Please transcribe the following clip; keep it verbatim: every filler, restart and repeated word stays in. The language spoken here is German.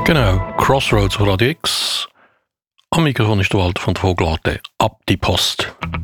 Genau, Crossroads Radio X. Am Mikrofon ist der Walter von der Vogelarten. Ab die Post.